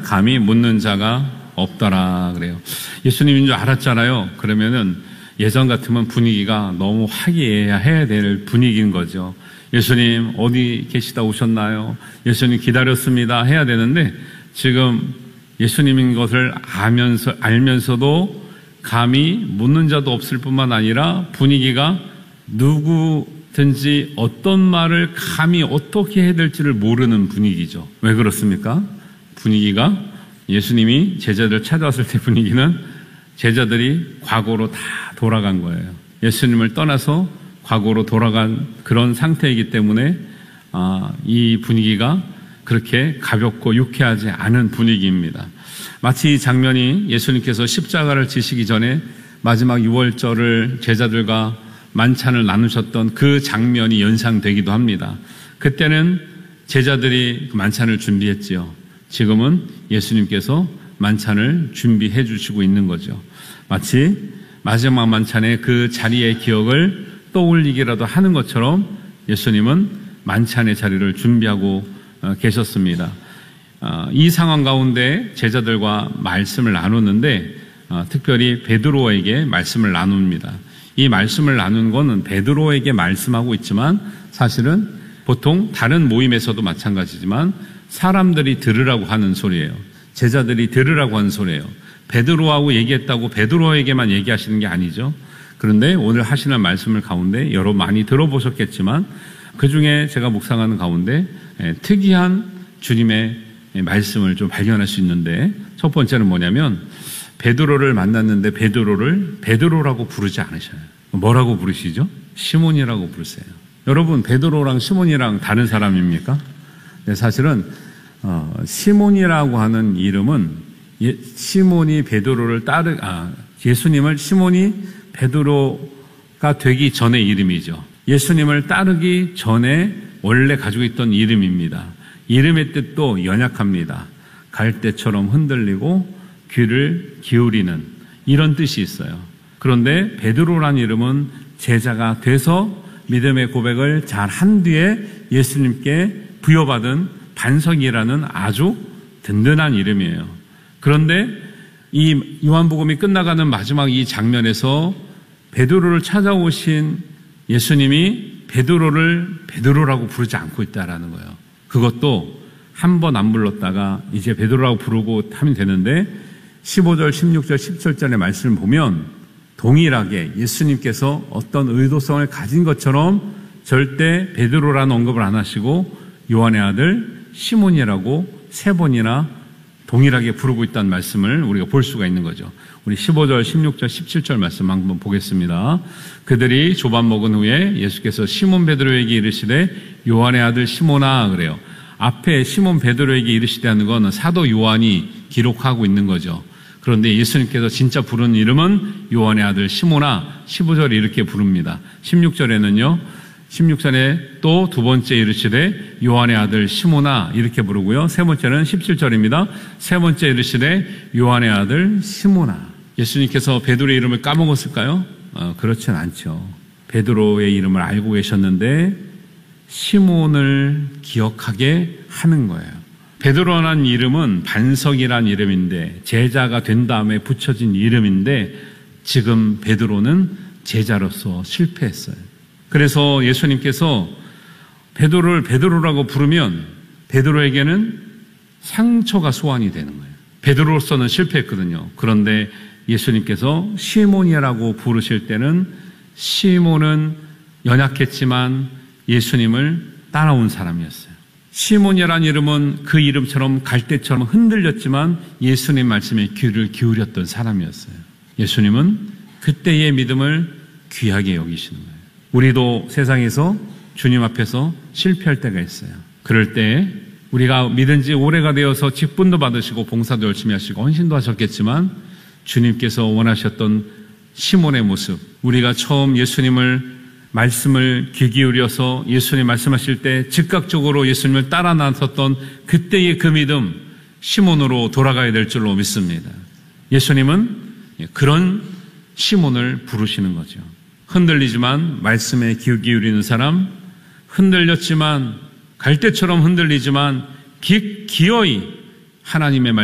감히 묻는 자가 없더라 그래요. 예수님인 줄 알았잖아요. 그러면은 예전 같으면 분위기가 너무 화기애애해야 될 분위기인 거죠. 예수님 어디 계시다 오셨나요? 예수님 기다렸습니다 해야 되는데 지금 예수님인 것을 알면서도 감히 묻는 자도 없을 뿐만 아니라 분위기가 누구든지 어떤 말을 감히 어떻게 해야 될지를 모르는 분위기죠. 왜 그렇습니까? 분위기가 예수님이 제자들 찾아왔을 때 분위기는 제자들이 과거로 다 돌아간 거예요. 예수님을 떠나서 과거로 돌아간 그런 상태이기 때문에 이 분위기가 그렇게 가볍고 유쾌하지 않은 분위기입니다. 마치 이 장면이 예수님께서 십자가를 지시기 전에 마지막 유월절을 제자들과 만찬을 나누셨던 그 장면이 연상되기도 합니다. 그때는 제자들이 만찬을 준비했지요. 지금은 예수님께서 만찬을 준비해 주시고 있는 거죠. 마치 마지막 만찬의 그 자리의 기억을 떠올리기라도 하는 것처럼 예수님은 만찬의 자리를 준비하고 계셨습니다. 이 상황 가운데 제자들과 말씀을 나누는데 특별히 베드로에게 말씀을 나눕니다. 이 말씀을 나눈 것은 베드로에게 말씀하고 있지만 사실은 보통 다른 모임에서도 마찬가지지만 사람들이 들으라고 하는 소리예요. 제자들이 들으라고 하는 소리예요. 베드로하고 얘기했다고 베드로에게만 얘기하시는 게 아니죠. 그런데 오늘 하시는 말씀을 가운데 여러 많이 들어보셨겠지만 그 중에 제가 묵상하는 가운데 특이한 주님의 말씀을 좀 발견할 수 있는데 첫 번째는 뭐냐면 베드로를 만났는데 베드로를 베드로라고 부르지 않으셔요. 뭐라고 부르시죠? 시몬이라고 부르세요. 여러분 베드로랑 시몬이랑 다른 사람입니까? 네, 사실은 시몬이라고 하는 이름은 시몬이 베드로를 예수님을 시몬이 베드로가 되기 전의 이름이죠. 예수님을 따르기 전에 원래 가지고 있던 이름입니다. 이름의 뜻도 연약합니다. 갈대처럼 흔들리고 귀를 기울이는 이런 뜻이 있어요. 그런데 베드로란 이름은 제자가 돼서 믿음의 고백을 잘 한 뒤에 예수님께 부여받은 반석이라는 아주 든든한 이름이에요. 그런데 이 요한복음이 끝나가는 마지막 이 장면에서 베드로를 찾아오신 예수님이 베드로를 베드로라고 부르지 않고 있다라는 거예요. 그것도 한 번 안 불렀다가 이제 베드로라고 부르고 하면 되는데 15절, 16절, 17절의 말씀을 보면 동일하게 예수님께서 어떤 의도성을 가진 것처럼 절대 베드로라는 언급을 안 하시고 요한의 아들 시몬이라고 3번이나 동일하게 부르고 있다는 말씀을 우리가 볼 수가 있는 거죠. 우리 15절, 16절, 17절 말씀 한번 보겠습니다. 그들이 조반 먹은 후에 예수께서 시몬 베드로에게 이르시되 요한의 아들 시몬아 그래요. 앞에 시몬 베드로에게 이르시되 하는 것은 사도 요한이 기록하고 있는 거죠. 그런데 예수님께서 진짜 부른 이름은 요한의 아들 시몬아 15절에 이렇게 부릅니다. 16절에는요. 16절에 또 두 번째 이르시되 요한의 아들 시몬아 이렇게 부르고요. 세 번째는 17절입니다. 세 번째 이르시되 요한의 아들 시몬아. 예수님께서 베드로의 이름을 까먹었을까요? 그렇진 않죠. 베드로의 이름을 알고 계셨는데 시몬을 기억하게 하는 거예요. 베드로라는 이름은 반석이라는 이름인데 제자가 된 다음에 붙여진 이름인데 지금 베드로는 제자로서 실패했어요. 그래서 예수님께서 베드로를 베드로라고 부르면 베드로에게는 상처가 소환이 되는 거예요. 베드로로서는 실패했거든요. 그런데 예수님께서 시몬이라고 부르실 때는 시몬은 연약했지만 예수님을 따라온 사람이었어요. 시몬이라는 이름은 그 이름처럼 갈대처럼 흔들렸지만 예수님 말씀에 귀를 기울였던 사람이었어요. 예수님은 그때의 믿음을 귀하게 여기시는 거예요. 우리도 세상에서 주님 앞에서 실패할 때가 있어요. 그럴 때 우리가 믿은 지 오래가 되어서 직분도 받으시고 봉사도 열심히 하시고 헌신도 하셨겠지만 주님께서 원하셨던 시몬의 모습, 우리가 처음 예수님을 말씀을 귀 기울여서 예수님 말씀하실 때 즉각적으로 예수님을 따라 나섰던 그때의 그 믿음, 시몬으로 돌아가야 될 줄로 믿습니다. 예수님은 그런 시몬을 부르시는 거죠. 흔들리지만 말씀에 귀 기울이는 사람, 흔들렸지만 갈대처럼 흔들리지만 기어이 하나님의 말씀